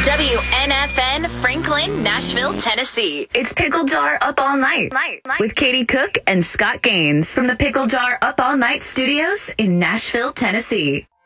WNFN, Franklin, Nashville, Tennessee. It's Pickle Jar Up All Night with Katie Cook and Scott Gaines from the Pickle Jar Up All Night Studios in Nashville, Tennessee.